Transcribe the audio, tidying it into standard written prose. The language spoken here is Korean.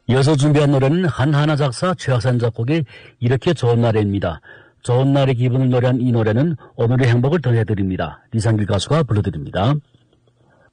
이어서 준비한 노래는 한하나 작사 최학산 작곡의 이렇게 좋은 날입니다. 좋은 날의 기분을 노래한 이 노래는 오늘의 행복을 더해드립니다. 이상길 가수가 불러드립니다.